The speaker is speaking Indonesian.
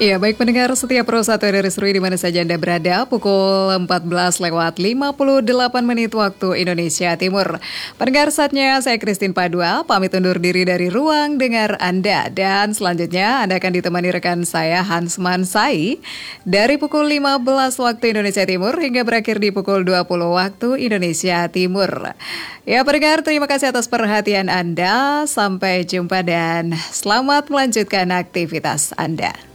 Iya, baik pendengar setiap Pro 1 dari Serui di mana saja Anda berada, pukul 14:58 menit waktu Indonesia Timur. Pendengar saatnya saya Christine Padua, pamit undur diri dari ruang dengar Anda. Dan selanjutnya Anda akan ditemani rekan saya Hansman Sai dari pukul 15 waktu Indonesia Timur hingga berakhir di pukul 20 waktu Indonesia Timur. Ya pendengar, terima kasih atas perhatian Anda. Sampai jumpa dan selamat melanjutkan aktivitas Anda.